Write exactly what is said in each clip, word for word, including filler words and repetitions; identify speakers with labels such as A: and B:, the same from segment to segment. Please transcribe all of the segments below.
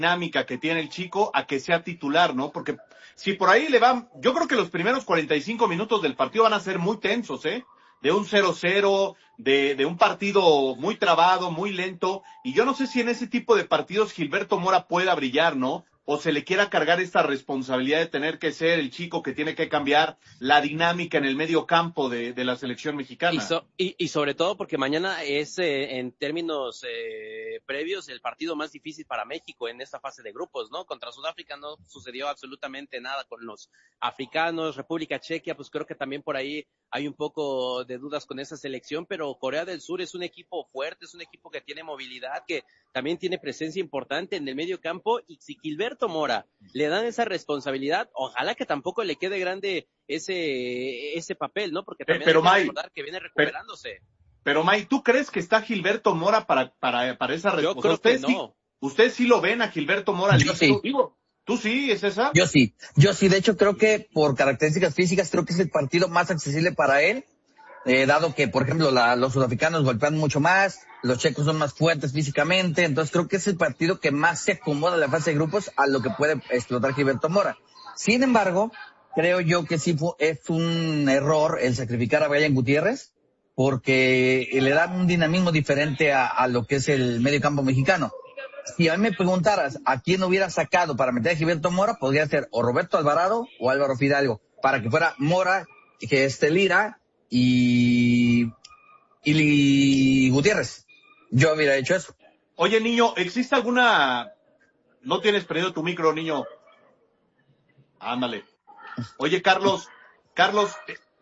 A: dinámica que tiene el chico a que sea titular, ¿no? Porque si por ahí le van, yo creo que los primeros cuarenta y cinco minutos del partido van a ser muy tensos, ¿eh? De un cero cero, de, de un partido muy trabado, muy lento, y yo no sé si en ese tipo de partidos Gilberto Mora pueda brillar, ¿no? O se le quiera cargar esta responsabilidad de tener que ser el chico que tiene que cambiar la dinámica en el medio campo de, de la selección mexicana.
B: Y, so, y, y sobre todo porque mañana es, eh, en términos eh, previos, el partido más difícil para México en esta fase de grupos, ¿no? Contra Sudáfrica no sucedió absolutamente nada con los africanos. República Checa, pues creo que también por ahí hay un poco de dudas con esa selección, pero Corea del Sur es un equipo fuerte, es un equipo que tiene movilidad, que también tiene presencia importante en el medio campo, y si Gilberto Mora le dan esa responsabilidad, ojalá que tampoco le quede grande ese ese papel, ¿no? Porque también
A: pero,
B: hay que
A: May,
B: recordar que viene recuperándose.
A: Pero, pero May, ¿tú crees que está Gilberto Mora para para para esa responsabilidad?
B: Yo creo que
A: sí,
B: no.
A: ¿Ustedes sí lo ven a Gilberto Mora
C: listo? Sí.
A: ¿Tú sí, es esa?
C: Yo sí, yo sí, de hecho creo que por características físicas creo que es el partido más accesible para él, eh, dado que, por ejemplo, la, los sudafricanos golpean mucho más, los checos son más fuertes físicamente, entonces creo que es el partido que más se acomoda en la fase de grupos a lo que puede explotar Gilberto Mora. Sin embargo, creo yo que sí fue, es un error el sacrificar a Brian Gutiérrez, porque le da un dinamismo diferente a, a lo que es el medio campo mexicano. Si a mí me preguntaras a quién hubiera sacado para meter a Gilberto Mora, podría ser o Roberto Alvarado o Álvaro Fidalgo, para que fuera Mora, que esté Lira y, y, y Gutiérrez. Yo hubiera hecho eso.
A: Oye, niño, ¿existe alguna... No tienes prendido tu micro, niño. Ándale. Oye, Carlos, Carlos...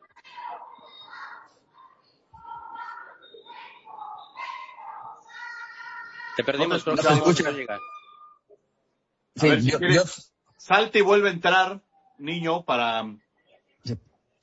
B: Te perdimos,
A: no
B: no
C: se escucha.
A: Sí, a ver, si yo, quieres, yo... salte y vuelve a entrar, niño, para...
C: Sí.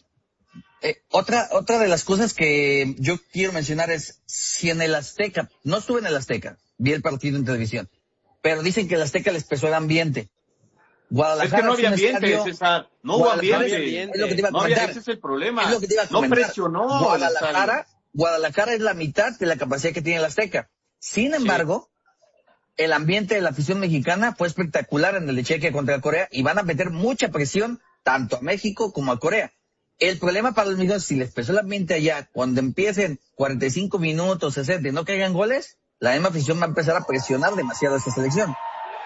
C: Eh, otra, otra de las cosas que yo quiero mencionar es, si en el Azteca, no estuve en el Azteca, vi el partido en televisión, pero dicen que el Azteca les pesó el ambiente.
A: Guadalajara es que no había ambiente, estadio, César, no hubo ambiente.
C: Es lo que te iba a
A: no había, ese es el problema.
C: Es lo que te iba a
A: no presionó.
C: Guadalajara, Guadalajara es la mitad de la capacidad que tiene el Azteca. Sin embargo, sí, el ambiente de la afición mexicana fue espectacular en el de Chequia contra Corea y van a meter mucha presión tanto a México como a Corea. El problema para los mexicanos, si les pesó el ambiente allá, cuando empiecen cuarenta y cinco minutos, sesenta y no caigan goles, la misma afición va a empezar a presionar demasiado a esta selección.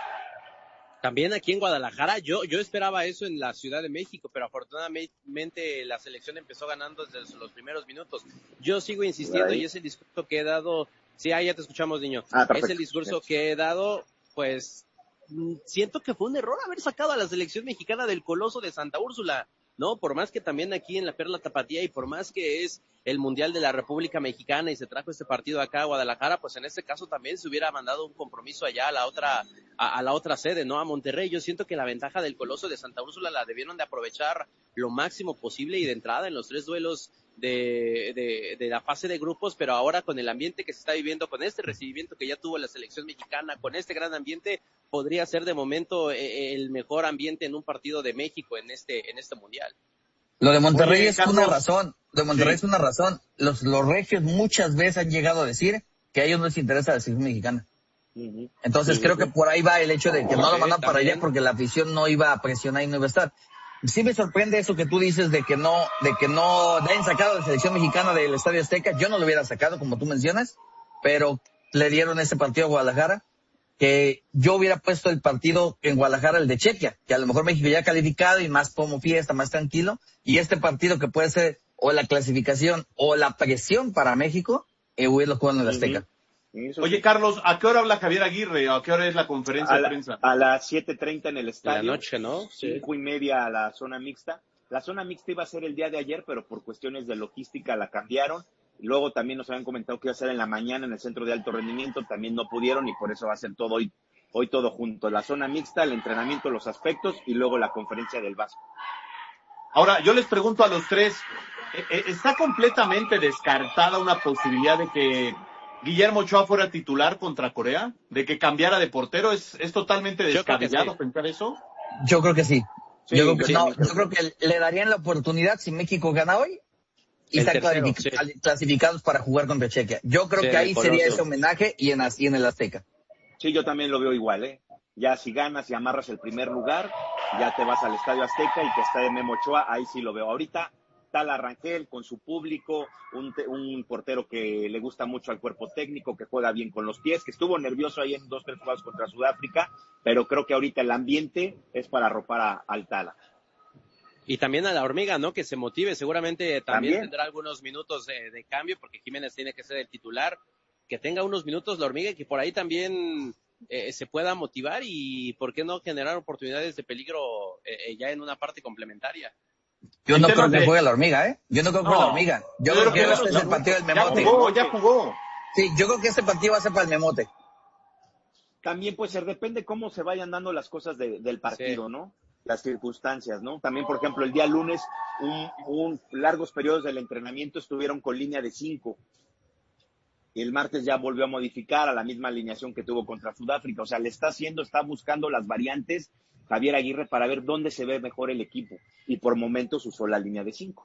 B: También aquí en Guadalajara, yo yo esperaba eso en la Ciudad de México, pero afortunadamente la selección empezó ganando desde los primeros minutos. Yo sigo insistiendo y es el discurso que he dado. Sí, ahí ya te escuchamos, niño. Ah, es el discurso que he dado, pues, siento que fue un error haber sacado a la selección mexicana del Coloso de Santa Úrsula, ¿no? Por más que también aquí en la Perla Tapatía y por más que es el Mundial de la República Mexicana y se trajo este partido acá a Guadalajara, pues en este caso también se hubiera mandado un compromiso allá a la otra, a, a la otra sede, ¿no? A Monterrey. Yo siento que la ventaja del Coloso de Santa Úrsula la debieron de aprovechar lo máximo posible y de entrada en los tres duelos de, de, de la fase de grupos, pero ahora con el ambiente que se está viviendo, con este recibimiento que ya tuvo la selección mexicana, con este gran ambiente, podría ser de momento eh, el mejor ambiente en un partido de México en este, en este mundial.
C: Lo de Monterrey Oye, es Carlos, una razón, lo de Monterrey sí. es una razón. Los, los regios muchas veces han llegado a decir que a ellos no les interesa la selección mexicana. Uh-huh. Entonces sí, creo sí. que por ahí va el hecho de que no lo mandan para allá porque la afición no iba a presionar y no iba a estar. Sí me sorprende eso que tú dices de que no, de que no hayan sacado la selección mexicana del Estadio Azteca. Yo no lo hubiera sacado, como tú mencionas, pero le dieron ese partido a Guadalajara, que yo hubiera puesto el partido en Guadalajara, el de Chequia, que a lo mejor México ya ha calificado y más como fiesta, más tranquilo, y este partido que puede ser o la clasificación o la presión para México, eh, hubiera jugado en el Azteca.
A: Uh-huh. Oye, Carlos, ¿a qué hora habla Javier Aguirre? ¿A qué hora es la conferencia
D: a la,
A: de prensa?
D: A las siete treinta en el estadio.
B: En la noche, ¿no?
D: Cinco sí. y media a la zona mixta. La zona mixta iba a ser el día de ayer, pero por cuestiones de logística la cambiaron. Luego también nos habían comentado que iba a ser en la mañana en el centro de alto rendimiento, también no pudieron y por eso va a ser todo hoy, hoy todo junto. La zona mixta, el entrenamiento, los aspectos y luego la conferencia del Vasco.
A: Ahora, yo les pregunto a los tres, ¿está completamente descartada una posibilidad de que Guillermo Ochoa fuera titular contra Corea? ¿De que cambiara de portero? ¿Es, es totalmente descabellado sí. pensar eso?
C: Yo creo que sí. sí yo, creo que, sí, no, yo creo que le darían la oportunidad si México gana hoy y están clasific- sí. clasificados para jugar contra Chequia. Yo creo sí, que ahí sería ese homenaje y en, y en el Azteca.
D: Sí, yo también lo veo igual, ¿eh? Ya si ganas y amarras el primer lugar, ya te vas al Estadio Azteca y que está de Memo Ochoa, ahí sí lo veo. Ahorita Tal Rangel con su público, un, un portero que le gusta mucho al cuerpo técnico, que juega bien con los pies, que estuvo nervioso ahí en dos, tres juegos contra Sudáfrica, pero creo que ahorita el ambiente es para arropar a, al Tala.
B: Y también a la Hormiga, ¿no? Que se motive, seguramente también,
D: ¿También?
B: tendrá algunos minutos de, de cambio, porque Jiménez tiene que ser el titular, que tenga unos minutos la Hormiga y que por ahí también eh, se pueda motivar y, ¿por qué no generar oportunidades de peligro eh, ya en una parte complementaria?
C: Yo
A: En
C: no creo
A: temas
C: que
A: de-
C: juegue la Hormiga, ¿eh? Yo no creo que
A: No.
C: juegue la Hormiga. Yo,
A: Yo
C: creo que
A: creo que
C: este es
A: la-
C: el partido del
A: Ya
C: Memote.
A: jugó, ya jugó.
C: Sí, yo creo que este partido va a ser para el Memote.
D: También puede ser, depende cómo se vayan dando las cosas de, del partido,
B: Sí.
D: ¿no? Las circunstancias, ¿no? También, por ejemplo, el día lunes, un, un largos periodos del entrenamiento estuvieron con línea de cinco. Y el martes ya volvió a modificar a la misma alineación que tuvo contra Sudáfrica. O sea, le está haciendo, está buscando las variantes Javier Aguirre para ver dónde se ve mejor el equipo. Y por momentos usó la línea de cinco.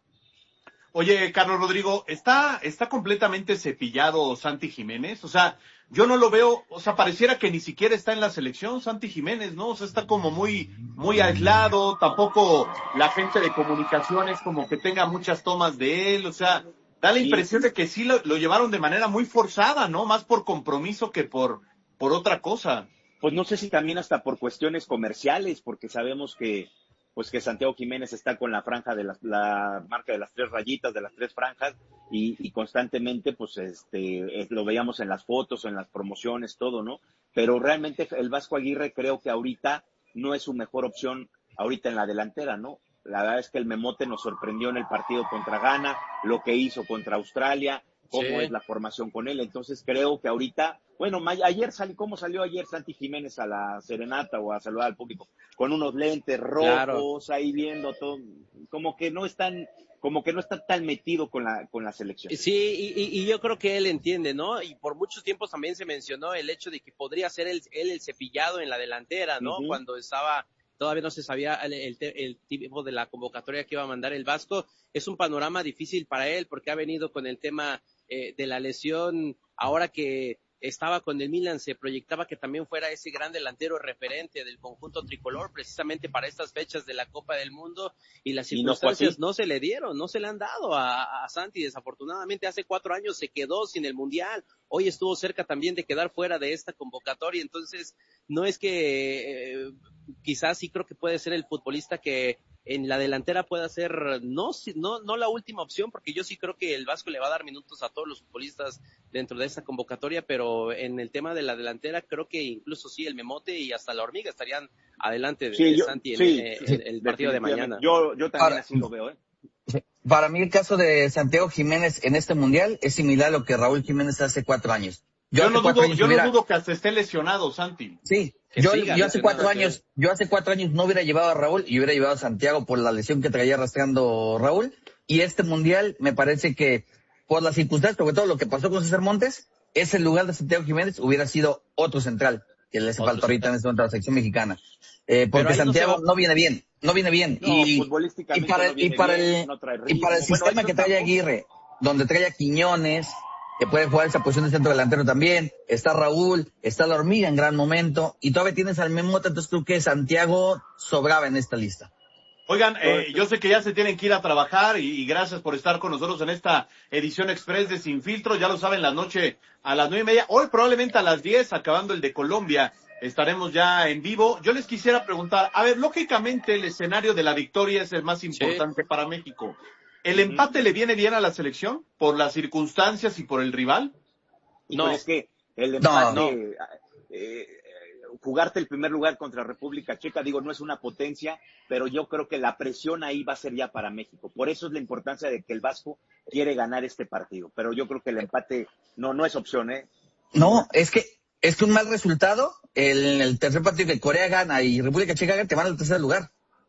A: Oye, Carlos Rodrigo, ¿está, está completamente cepillado Santi Jiménez? O sea, yo no lo veo, o sea, pareciera que ni siquiera está en la selección Santi Jiménez, ¿no? O sea, está como muy, muy aislado, tampoco la gente de comunicaciones como que tenga muchas tomas de él, o sea, da la
D: Sí.
A: impresión de que sí lo, lo llevaron de manera muy forzada, ¿no? Más por compromiso que por, por otra cosa.
D: Pues no sé si también hasta por cuestiones comerciales, porque sabemos que pues que Santiago Jiménez está con la franja de la, la marca de las tres rayitas, de las tres franjas, y, y constantemente pues este eh, lo veíamos en las fotos, en las promociones, todo, ¿no? Pero realmente el Vasco Aguirre creo que ahorita no es su mejor opción ahorita en la delantera, ¿no? La verdad es que el Memote nos sorprendió en el partido contra Ghana, lo que hizo contra Australia, cómo
B: Sí.
D: es la formación con él. Entonces creo que ahorita, bueno, ayer salió, ¿cómo salió ayer Santi Jiménez a la serenata o a saludar al público? Con unos lentes rojos,
B: Claro.
D: ahí viendo todo, como que no están, como que no está tan metido con la, con la selección.
B: Sí, y, y, y yo creo que él entiende, ¿no? Y por muchos tiempos también se mencionó el hecho de que podría ser él el, el cepillado en la delantera, ¿no?
D: Uh-huh.
B: Cuando estaba, todavía no se sabía el, el, el tipo de la convocatoria que iba a mandar el Vasco. Es un panorama difícil para él porque ha venido con el tema eh, de la lesión. Ahora que estaba con el Milan, se proyectaba que también fuera ese gran delantero referente del conjunto tricolor, precisamente para estas fechas de la Copa del Mundo, y las
D: Y no fue
B: circunstancias
D: así.
B: no, se le dieron, no se le han dado a, a Santi. Desafortunadamente hace cuatro años se quedó sin el Mundial, hoy estuvo cerca también de quedar fuera de esta convocatoria. Entonces no es que eh, quizás sí creo que puede ser el futbolista que en la delantera pueda ser no, no, no la última opción, porque yo sí creo que el Vasco le va a dar minutos a todos los futbolistas dentro de esta convocatoria, pero en el tema de la delantera creo que incluso sí el Memote y hasta la Hormiga estarían adelante de,
D: Sí,
B: de
D: yo-
B: Santi en,
D: sí,
B: en-
D: sí,
B: en el partido de mañana.
D: Yo, yo también
C: Ahora-
D: así lo veo, ¿eh?
C: Para mí el caso de Santiago Jiménez en este mundial es similar a lo que Raúl Jiménez hace cuatro años.
A: Yo,
C: hace
A: no
C: cuatro
A: dudo,
C: años
A: yo
C: hubiera-
A: no dudo que hasta esté lesionado Santi.
C: Sí,
B: Que
C: yo,
B: siga
C: yo hace cuatro
B: lesionado,
C: años, yo hace cuatro años no hubiera llevado a Raúl y hubiera llevado a Santiago por la lesión que traía arrastrando Raúl. Y este mundial me parece que por las circunstancias, sobre todo lo que pasó con César Montes, ese lugar de Santiago Jiménez hubiera sido otro central que le hace
B: Otro
C: falta ahorita
B: central.
C: en este momento a la selección mexicana. Eh,
B: Pero
C: porque
B: ahí no
C: Santiago
B: se
C: no,
B: va-
C: viene bien, no viene bien.
D: No,
C: y,
D: futbolísticamente
C: y para,
D: no
C: y
D: viene
C: para
D: bien,
C: el,
D: no trae
C: y para el
D: ritmo. Bueno,
C: sistema
D: eso
C: que trae
D: tampoco.
C: Aguirre, donde trae a Quiñones, que puede jugar esa posición de centro delantero también, está Raúl, está la Hormiga en gran momento, y todavía tienes al Memote, entonces creo que Santiago sobraba en esta lista.
A: Oigan, eh, yo sé que ya se tienen que ir a trabajar y, y gracias por estar con nosotros en esta edición express de Sin Filtro. Ya lo saben, la noche a las nueve y media. Hoy probablemente a las diez, acabando el de Colombia, estaremos ya en vivo. Yo les quisiera preguntar, a ver, lógicamente el escenario de la victoria es el más importante para México. ¿El
D: Ujú.
A: empate le viene bien a la selección por las circunstancias y por el rival?
D: Híjole,
B: No.
D: es que el
C: No,
D: empate,
B: no.
D: eh, eh, jugarte el primer lugar contra República Checa, digo, no es una potencia, pero yo creo que la presión ahí va a ser ya para México. Por eso es la importancia de que el Vasco quiere ganar este partido. Pero yo creo que el empate no, no es opción, ¿eh?
C: No, es que, es que un mal resultado, el, el tercer partido que Corea gana y República Checa gana, te van al tercer lugar.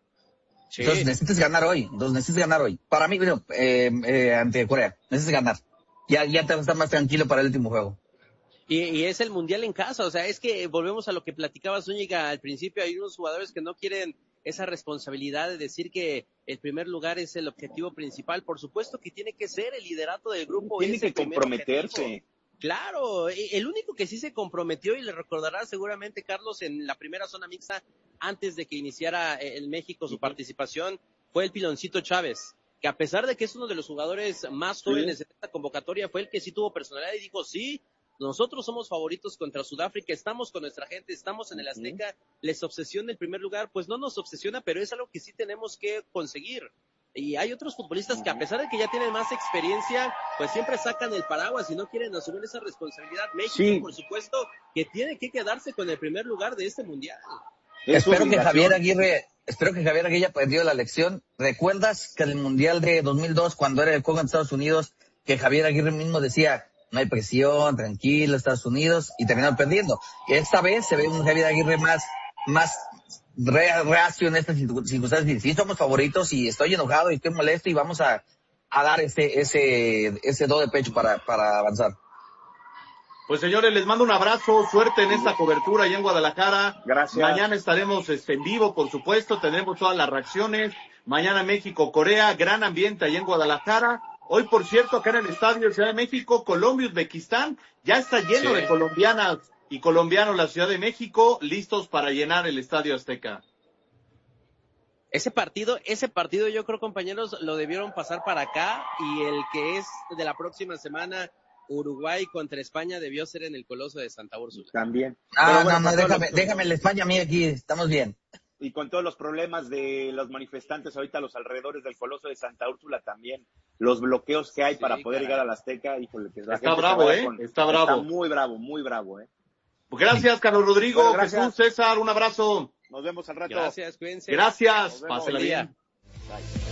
B: Sí.
C: Entonces necesitas ganar hoy, entonces necesitas ganar hoy. Para mí, bueno, eh, eh, ante Corea, necesitas ganar. Ya, ya te vas a estar más tranquilo para el último juego.
B: Y, y es el Mundial en casa, o sea, es que volvemos a lo que platicaba Zúñiga al principio. Hay unos jugadores que no quieren esa responsabilidad de decir que el primer lugar es el objetivo principal. Por supuesto que tiene que ser el liderato del grupo.
D: Tiene
B: es
D: que
B: el primer
D: comprometerse.
B: objetivo. Claro, el único que sí se comprometió, y le recordará seguramente Carlos, en la primera zona mixta, antes de que iniciara el México su participación, fue el Piloncito Chávez, que a pesar de que es uno de los jugadores más jóvenes sí. de esta convocatoria, fue el que sí tuvo personalidad y dijo, sí, nosotros somos favoritos contra Sudáfrica, estamos con nuestra gente, estamos en el Azteca, uh-huh. les obsesiona el primer lugar, pues no nos obsesiona, pero es algo que sí tenemos que conseguir. Y hay otros futbolistas que a pesar de que ya tienen más experiencia, pues siempre sacan el paraguas y no quieren asumir esa responsabilidad. México, sí. por supuesto, que tiene que quedarse con el primer lugar de este mundial.
C: Espero que Javier Aguirre, espero que Javier Aguirre haya aprendido la lección. ¿Recuerdas que en el mundial de dos mil dos, cuando era el juego en Estados Unidos, que Javier Aguirre mismo decía, no hay presión, tranquilo, Estados Unidos, y terminaron perdiendo? Y esta vez se ve un Javier Aguirre más, más, Re, reacio en estas circunstancias. Sí somos favoritos y estoy enojado y estoy molesto y vamos a, a dar ese, ese, ese do de pecho para, para avanzar.
A: Pues señores, les mando un abrazo, suerte en esta cobertura allá en Guadalajara.
D: Gracias.
A: Mañana estaremos este, en vivo, por supuesto, tendremos todas las reacciones. Mañana México, Corea, gran ambiente allá en Guadalajara. Hoy, por cierto, acá en el Estadio Ciudad de México, Colombia, Uzbekistán, ya está lleno sí. de colombianas y colombianos la Ciudad de México, listos para llenar el Estadio Azteca.
B: Ese partido, ese partido yo creo, compañeros, lo debieron pasar para acá, y el que es de la próxima semana, Uruguay contra España, debió ser en el Coloso de Santa Úrsula.
D: También.
C: Ah, bueno, no, no, déjame, los... déjame la España a mí aquí, estamos bien.
D: Y con todos los problemas de los manifestantes ahorita a los alrededores del Coloso de Santa Úrsula también, los bloqueos que hay sí, para poder caray. llegar al Azteca, híjole, que la
A: está
D: gente
A: bravo, eh,
D: con...
A: está bravo.
D: Está muy bravo, muy bravo, eh.
A: Gracias, Carlos Rodrigo, bueno, gracias. Jesús, César, un abrazo.
D: Nos vemos al rato.
B: Gracias, cuídense.
A: Gracias, pásela bien.
D: Bye.